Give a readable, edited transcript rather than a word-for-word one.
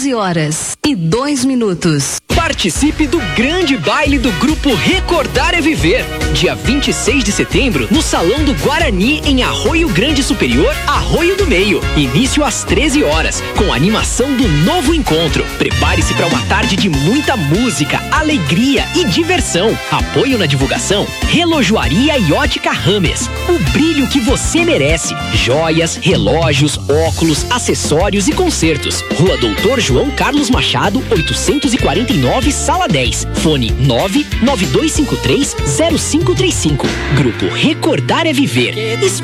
11h02. Participe do grande baile do Grupo Recordar é Viver. Dia 26 de setembro, no Salão do Guarani, em Arroio Grande Superior, Arroio do Meio. Início às 13 horas, com a animação do novo encontro. Prepare-se para uma tarde de muita música, alegria e diversão. Apoio na divulgação, Relojoaria e Ótica Rames. O brilho que você merece. Joias, relógios, óculos, acessórios e concertos. Rua Doutor João Carlos Machado, 849, Sala 10. Fone 992530535. Grupo Recordar é Viver.